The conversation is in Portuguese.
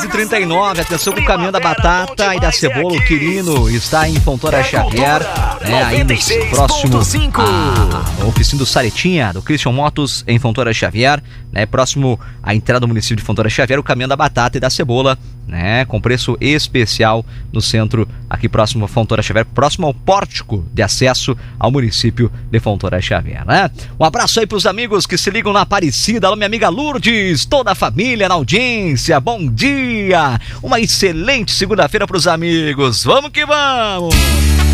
10h39, atenção com o caminhão da batata e da cebola, o Quirino está em Fontoura Xavier, né, aí no próximo a oficina do Saretinha, do Christian Motos em Fontoura Xavier, né, próximo à entrada do município de Fontoura Xavier, o caminhão da batata e da cebola, né, com preço especial no centro, aqui próximo a Fontoura Xavier, próximo ao pórtico de acesso ao município de Fontoura Xavier, né? Um abraço aí pros amigos que se ligam na Aparecida, alô minha amiga Lourdes, toda a família na audiência, bom dia, uma excelente segunda-feira pros amigos, vamos que vamos!